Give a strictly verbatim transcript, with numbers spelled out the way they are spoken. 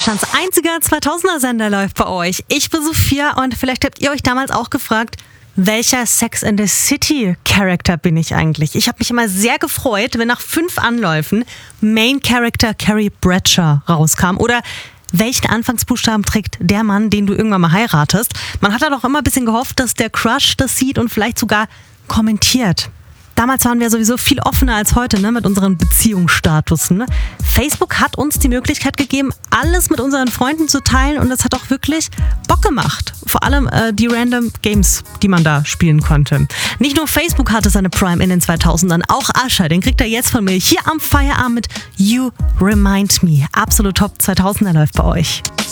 Deutschlands einziger zweitausender-Sender läuft bei euch. Ich bin Sophia und vielleicht habt ihr euch damals auch gefragt, welcher Sex and the City Charakter bin ich eigentlich? Ich habe mich immer sehr gefreut, wenn nach fünf Anläufen Main Character Carrie Bradshaw rauskam oder welchen Anfangsbuchstaben trägt der Mann, den du irgendwann mal heiratest. Man hat da doch immer ein bisschen gehofft, dass der Crush das sieht und vielleicht sogar kommentiert. Damals waren wir sowieso viel offener als heute, ne, mit unseren Beziehungsstatusen. Ne? Facebook hat uns die Möglichkeit gegeben, alles mit unseren Freunden zu teilen und das hat auch wirklich Bock gemacht. Vor allem äh, die random Games, die man da spielen konnte. Nicht nur Facebook hatte seine Prime in den zweitausendern, auch Usher, den kriegt er jetzt von mir hier am Feierabend mit You Remind Me. Absolut top zweitausender läuft bei euch.